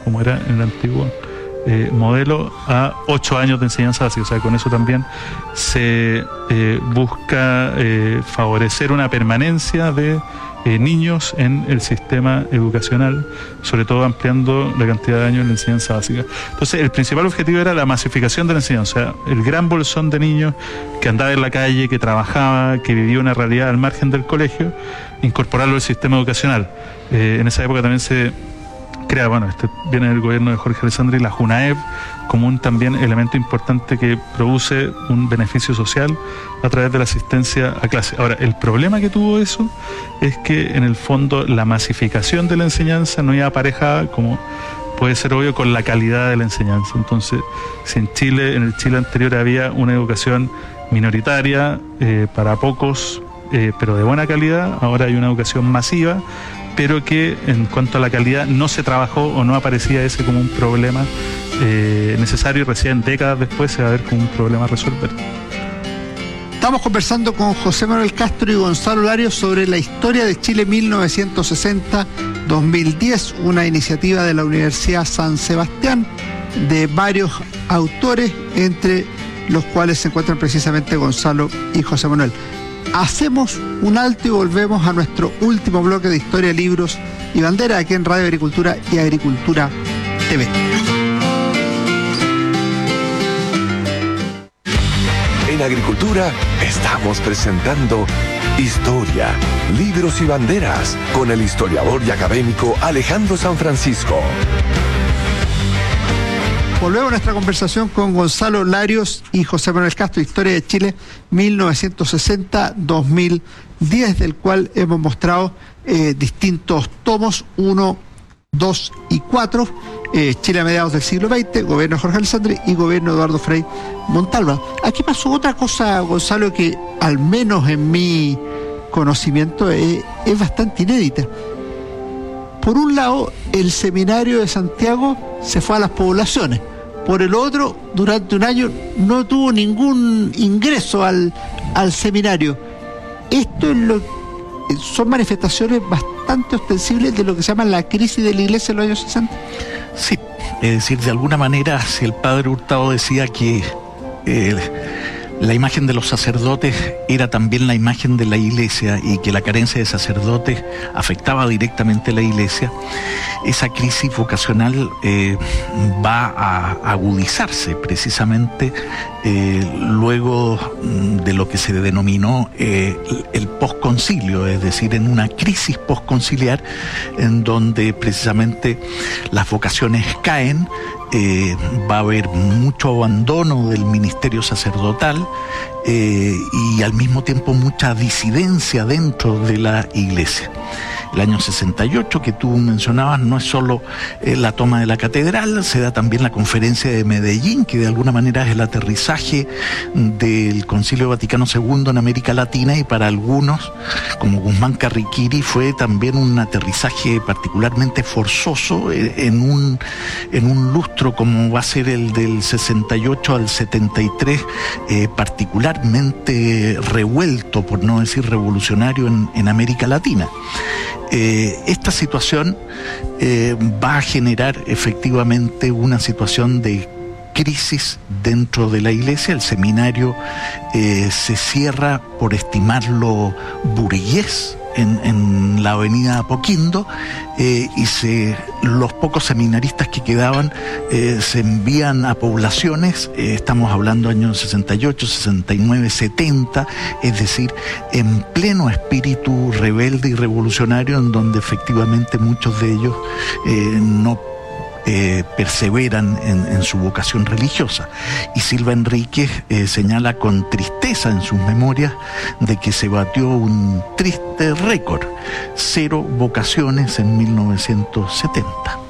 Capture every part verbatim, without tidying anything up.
como era en el antiguo eh, modelo, a ocho años de enseñanza básica. O sea, con eso también se eh, busca eh, favorecer una permanencia de Eh, niños en el sistema educacional, sobre todo ampliando la cantidad de años en la enseñanza básica. Entonces, el principal objetivo era la masificación de la enseñanza, o sea, el gran bolsón de niños que andaba en la calle, que trabajaba, que vivía una realidad al margen del colegio, incorporarlo al sistema educacional. Eh, en esa época también se crea, bueno, este viene del gobierno de Jorge Alessandri, la JUNAEV, como un también elemento importante que produce un beneficio social a través de la asistencia a clase. Ahora, el problema que tuvo eso es que en el fondo la masificación de la enseñanza no iba aparejada, como puede ser obvio, con la calidad de la enseñanza. Entonces, si en Chile, en el Chile anterior había una educación minoritaria eh, para pocos, eh, pero de buena calidad, ahora hay una educación masiva, pero que en cuanto a la calidad no se trabajó o no aparecía ese como un problema eh, necesario, y recién décadas después se va a ver como un problema a resolver. Estamos conversando con José Manuel Castro y Gonzalo Larios sobre la historia de Chile mil novecientos sesenta a dos mil diez, una iniciativa de la Universidad San Sebastián de varios autores, entre los cuales se encuentran precisamente Gonzalo y José Manuel. Hacemos un alto y volvemos a nuestro último bloque de historia, libros y bandera aquí en Radio Agricultura y Agricultura T V. En Agricultura estamos presentando Historia, Libros y Banderas con el historiador y académico Alejandro San Francisco. Volvemos a nuestra conversación con Gonzalo Larios y José Manuel Castro, Historia de Chile mil novecientos sesenta a dos mil diez, del cual hemos mostrado eh, distintos tomos, uno, dos y cuatro, eh, Chile a mediados del siglo veinte, gobierno de Jorge Alessandri y gobierno de Eduardo Frei Montalva. Aquí pasó otra cosa, Gonzalo, que al menos en mi conocimiento es, es bastante inédita. Por un lado, el seminario de Santiago se fue a las poblaciones. Por el otro, durante un año no tuvo ningún ingreso al, al seminario. Esto es lo, son manifestaciones bastante ostensibles de lo que se llama la crisis de la Iglesia en los años sesenta. Sí, es decir, de alguna manera, si el padre Hurtado decía que eh, la imagen de los sacerdotes era también la imagen de la Iglesia y que la carencia de sacerdotes afectaba directamente a la Iglesia, esa crisis vocacional eh, va a agudizarse precisamente eh, luego de lo que se denominó eh, el posconcilio, es decir, en una crisis posconciliar en donde precisamente las vocaciones caen. Eh, va a haber mucho abandono del ministerio sacerdotal eh, y al mismo tiempo mucha disidencia dentro de la Iglesia. El año sesenta y ocho que tú mencionabas no es solo eh, la toma de la catedral, se da también la conferencia de Medellín, que de alguna manera es el aterrizaje del Concilio Vaticano segundo en América Latina, y para algunos, como Guzmán Carriquiri, fue también un aterrizaje particularmente forzoso eh, en un, en un lustro como va a ser el del sesenta y ocho al setenta y tres, eh, particularmente revuelto, por no decir revolucionario, en, en América Latina. Eh, esta situación eh, va a generar efectivamente una situación de crisis dentro de la Iglesia. El seminario eh, se cierra, por estimarlo burgués, en, en la avenida Apoquindo, eh, y se, los pocos seminaristas que quedaban eh, se envían a poblaciones, eh, estamos hablando años sesenta y ocho, sesenta y nueve, setenta, es decir, en pleno espíritu rebelde y revolucionario, en donde efectivamente muchos de ellos eh, no Eh, perseveran en, en su vocación religiosa. Y Silva Enríquez eh, señala con tristeza en sus memorias de que se batió un triste récord: cero vocaciones en mil novecientos setenta.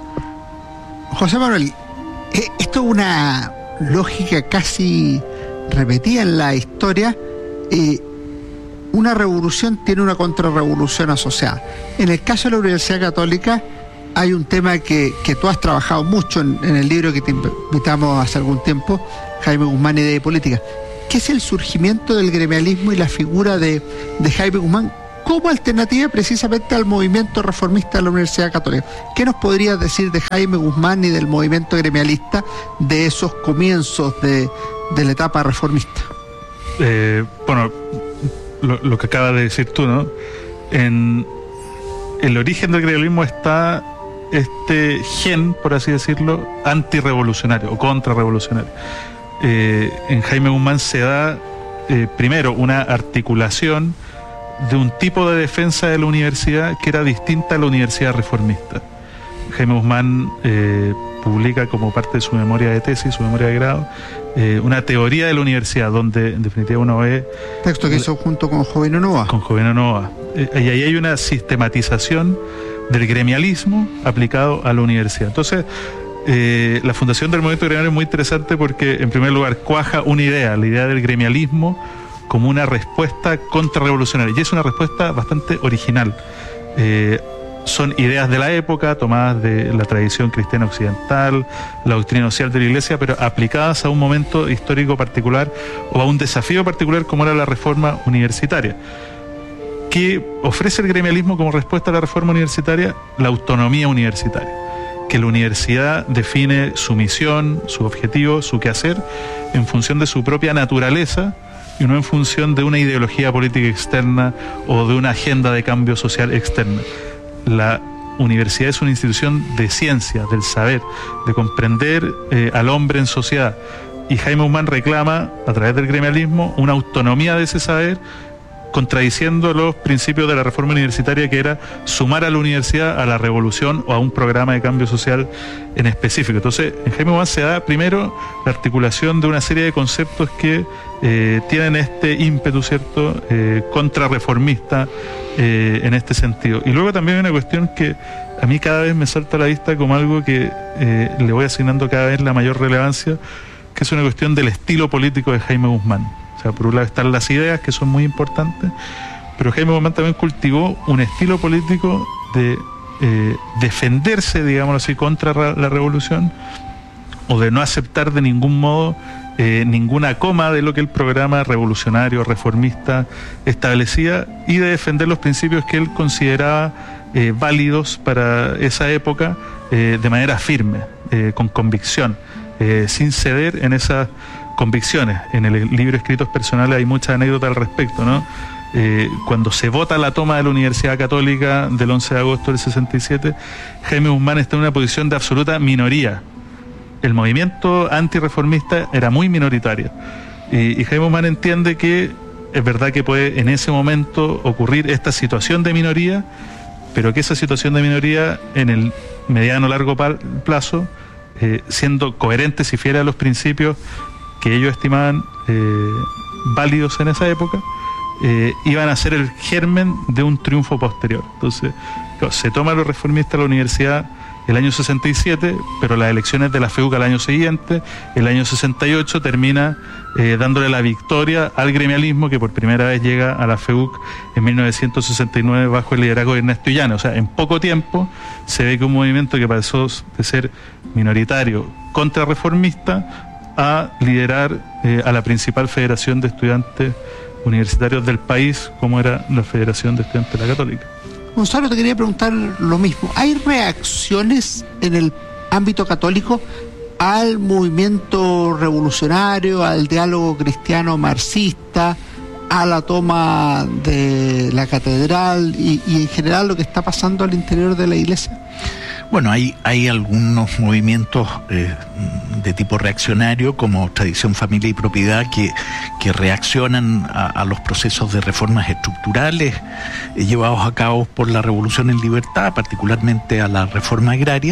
José Manuel, eh, esto es una lógica casi repetida en la historia. Eh, una revolución tiene una contrarrevolución asociada. En el caso de la Universidad Católica, hay un tema que, que tú has trabajado mucho en, en el libro que te invitamos hace algún tiempo, Jaime Guzmán, Idea y Política, que es el surgimiento del gremialismo y la figura de, de Jaime Guzmán como alternativa precisamente al movimiento reformista de la Universidad Católica. ¿Qué nos podrías decir de Jaime Guzmán y del movimiento gremialista de esos comienzos de, de la etapa reformista? Eh, bueno, lo, lo que acabas de decir tú, ¿no? En el origen del gremialismo está este gen, por así decirlo, antirrevolucionario o contrarrevolucionario. Eh, en Jaime Guzmán se da eh, primero una articulación de un tipo de defensa de la universidad que era distinta a la universidad reformista. Jaime Guzmán eh, publica como parte de su memoria de tesis, su memoria de grado, eh, una teoría de la universidad, donde en definitiva uno ve... Texto que hizo junto con Jovino Novoa. Con Jovino Novoa. Eh, y ahí hay una sistematización del gremialismo aplicado a la universidad. Entonces, eh, la fundación del movimiento gremial es muy interesante porque, en primer lugar, cuaja una idea, la idea del gremialismo como una respuesta contrarrevolucionaria, y es una respuesta bastante original. Eh, son ideas de la época, tomadas de la tradición cristiana occidental, la doctrina social de la Iglesia, pero aplicadas a un momento histórico particular o a un desafío particular como era la reforma universitaria. ¿Qué ofrece el gremialismo como respuesta a la reforma universitaria? La autonomía universitaria, que la universidad define su misión, su objetivo, su quehacer en función de su propia naturaleza y no en función de una ideología política externa o de una agenda de cambio social externa. La universidad es una institución de ciencia, del saber, de comprender eh, al hombre en sociedad. Y Jaime Guzmán reclama, a través del gremialismo, una autonomía de ese saber, contradiciendo los principios de la reforma universitaria, que era sumar a la universidad a la revolución o a un programa de cambio social en específico. Entonces, en Jaime Guzmán se da primero la articulación de una serie de conceptos que eh, tienen este ímpetu, ¿cierto?, eh, contrarreformista eh, en este sentido. Y luego también hay una cuestión que a mí cada vez me salta a la vista como algo que eh, le voy asignando cada vez la mayor relevancia, que es una cuestión del estilo político de Jaime Guzmán. O sea, por un lado están las ideas, que son muy importantes, pero Jaime Guzmán también cultivó un estilo político de eh, defenderse, digamos así, contra la revolución, o de no aceptar de ningún modo eh, ninguna coma de lo que el programa revolucionario, reformista establecía, y de defender los principios que él consideraba eh, válidos para esa época eh, de manera firme, eh, con convicción, eh, sin ceder en esas convicciones. En el libro Escritos Personales hay muchas anécdotas al respecto, ¿no? Eh, cuando se vota la toma de la Universidad Católica del once de agosto del sesenta y siete, Jaime Guzmán está en una posición de absoluta minoría. El movimiento antirreformista era muy minoritario. Y, y Jaime Guzmán entiende que es verdad que puede en ese momento ocurrir esta situación de minoría, pero que esa situación de minoría en el mediano largo plazo, eh, siendo coherentes y fieles a los principios que ellos estimaban eh, válidos en esa época, eh, iban a ser el germen de un triunfo posterior. Entonces, claro, se toma a los reformistas la universidad el año sesenta y siete, pero las elecciones de la FEUC al año siguiente, el año sesenta y ocho, termina eh, dándole la victoria al gremialismo, que por primera vez llega a la FEUC en mil novecientos sesenta y nueve bajo el liderazgo de Ernesto Illana. O sea, en poco tiempo se ve que un movimiento que pasó de ser minoritario, contrarreformista, a liderar eh, a la principal federación de estudiantes universitarios del país, como era la Federación de Estudiantes de la Católica. Gonzalo, te quería preguntar lo mismo. ¿Hay reacciones en el ámbito católico al movimiento revolucionario, al diálogo cristiano marxista, a la toma de la catedral y, y en general lo que está pasando al interior de la Iglesia? Bueno, hay, hay algunos movimientos eh, de tipo reaccionario, como Tradición, Familia y Propiedad, que, que reaccionan a, a los procesos de reformas estructurales eh, llevados a cabo por la Revolución en Libertad, particularmente a la reforma agraria.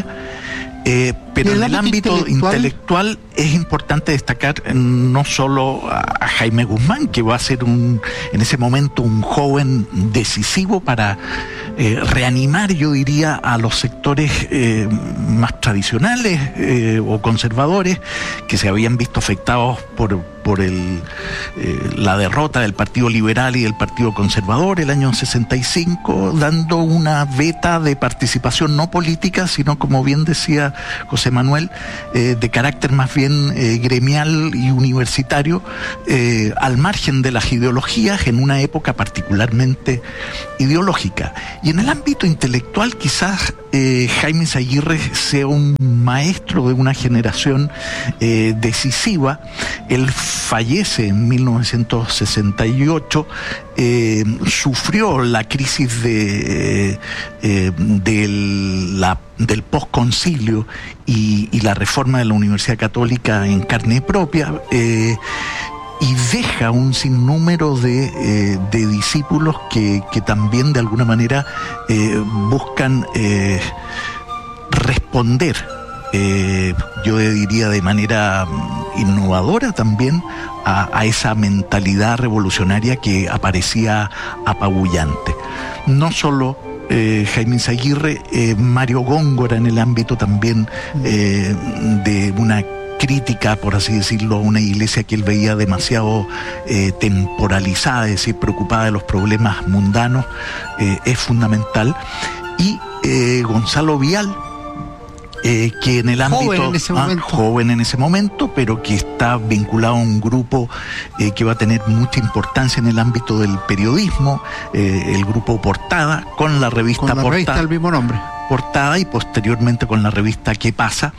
Eh, pero en el ámbito intelectual? intelectual es importante destacar no solo a, a Jaime Guzmán, que va a ser un, en ese momento un joven decisivo para eh, reanimar, yo diría, a los sectores eh, más tradicionales eh, o conservadores que se habían visto afectados por, por el, eh, la derrota del Partido Liberal y del Partido Conservador el año sesenta y cinco, dando una veta de participación no política, sino, como bien decía José Manuel, eh, de carácter más bien eh, gremial y universitario, eh, al margen de las ideologías, en una época particularmente ideológica. Y en el ámbito intelectual, quizás eh, Jaime Izaguirre sea un maestro de una generación eh, decisiva. Él fallece en mil novecientos sesenta y ocho, eh, sufrió la crisis de, eh, de la, del posconcilio y, y la reforma de la Universidad Católica en carne propia, eh, y deja un sinnúmero de, eh, de discípulos que, que también de alguna manera eh, buscan eh, responder, eh, yo diría de manera innovadora también, a, a esa mentalidad revolucionaria que aparecía apabullante. No solo Eh, Jaime Izaguirre, eh, Mario Góngora, en el ámbito también eh, de una crítica, por así decirlo, a una iglesia que él veía demasiado eh, temporalizada, es decir, preocupada de los problemas mundanos, eh, es fundamental. Y eh, Gonzalo Vial, Eh, que en el ámbito joven en, ese ah, joven en ese momento, pero que está vinculado a un grupo eh, que va a tener mucha importancia en el ámbito del periodismo, eh, el grupo Portada, con la revista con la Portada, revista del mismo nombre. Portada, y posteriormente con la revista ¿Qué pasa?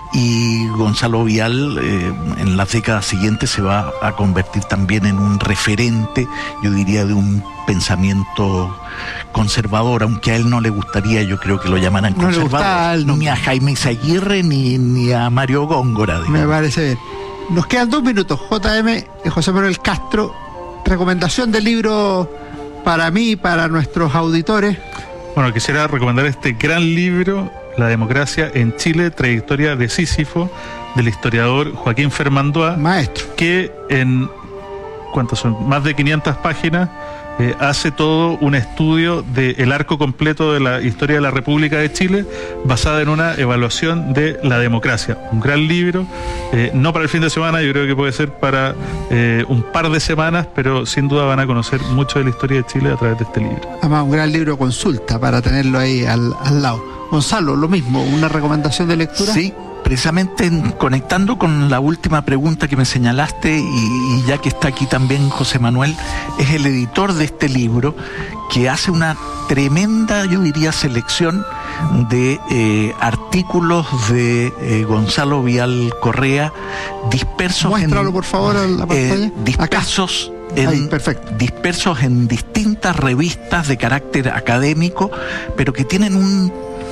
Y Gonzalo Vial eh, en las décadas siguientes se va a convertir también en un referente, yo diría, de un pensamiento conservador, aunque a él no le gustaría, yo creo que lo llamaran no conservador, ni a Jaime Izaguirre ni, ni a Mario Góngora, digamos. Me parece bien. Nos quedan dos minutos. J M, José Manuel Castro, recomendación de libro para mí y para nuestros auditores. Bueno, quisiera recomendar este gran libro, La democracia en Chile, trayectoria de Sísifo, del historiador Joaquín Fermandoa, maestro, que en, ¿cuántas son? Más de quinientas páginas, eh, hace todo un estudio del arco completo de la historia de la República de Chile, basada en una evaluación de la democracia. Un gran libro, eh, no para el fin de semana, yo creo que puede ser para eh, un par de semanas, pero sin duda van a conocer mucho de la historia de Chile a través de este libro. Además, un gran libro consulta para tenerlo ahí al, al lado. Gonzalo, lo mismo, una recomendación de lectura. Sí, precisamente en, conectando con la última pregunta que me señalaste, y, y ya que está aquí también José Manuel, es el editor de este libro, que hace una tremenda, yo diría, selección de eh, artículos de eh, Gonzalo Vial Correa, dispersos Muéstralo, en, por favor, a la pantalla. Eh, dispersos En, Ahí, perfecto. dispersos en distintas revistas de carácter académico, pero que tienen un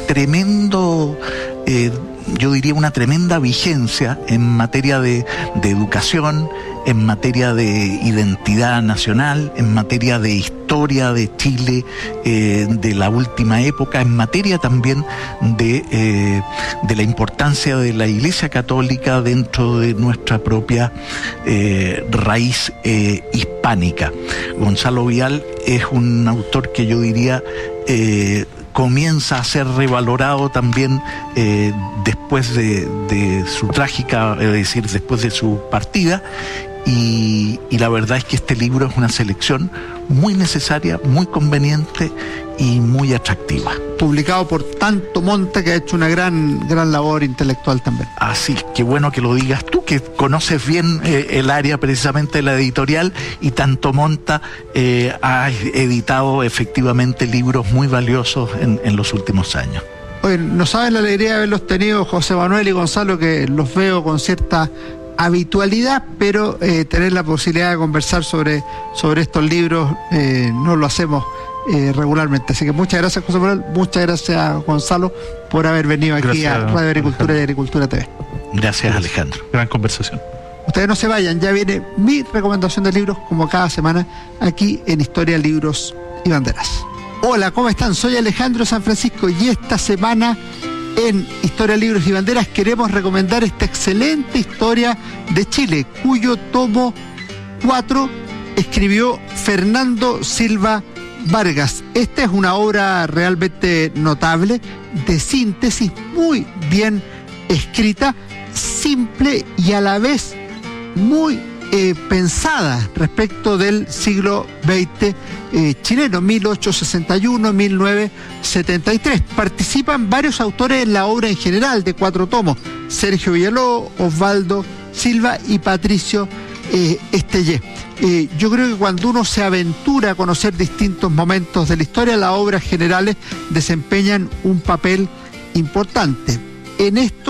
tremendo, eh, yo diría una tremenda vigencia en materia de, de educación, en materia de identidad nacional, en materia de historia de Chile, eh, de la última época, en materia también de, eh, de la importancia de la Iglesia Católica dentro de nuestra propia eh, raíz eh, hispánica. Gonzalo Vial es un autor que yo diría eh, comienza a ser revalorado también eh, después de, de su trágica, es decir, después de su partida, y, y la verdad es que este libro es una selección muy necesaria, muy conveniente y muy atractiva. Publicado por Tanto Monta, que ha hecho una gran, gran labor intelectual también. Así, qué bueno que lo digas tú, que conoces bien eh, el área precisamente de la editorial, y Tanto Monta eh, ha editado efectivamente libros muy valiosos en, en los últimos años. Oye, no saben la alegría de haberlos tenido, José Manuel y Gonzalo, que los veo con cierta habitualidad, pero eh, tener la posibilidad de conversar sobre, sobre estos libros eh, no lo hacemos eh, regularmente. Así que muchas gracias, José Manuel, muchas gracias, Gonzalo, por haber venido aquí gracias, a Radio Agricultura Alejandro. Y Agricultura T V. Gracias, Alejandro. Gran conversación. Ustedes no se vayan, ya viene mi recomendación de libros, como cada semana, aquí en Historia, Libros y Banderas. Hola, ¿cómo están? Soy Alejandro San Francisco, y esta semana en Historia, Libros y Banderas queremos recomendar esta excelente historia de Chile, cuyo tomo cuatro escribió Fernando Silva Vargas. Esta es una obra realmente notable, de síntesis, muy bien escrita, simple y a la vez muy eh, pensada respecto del siglo veinte eh, chileno, mil ochocientos sesenta y uno a mil novecientos setenta y tres. Participan varios autores en la obra en general, de cuatro tomos: Sergio Villalobos, Osvaldo Silva y Patricio eh, Estellés. Eh, yo creo que cuando uno se aventura a conocer distintos momentos de la historia, las obras generales desempeñan un papel importante. En esto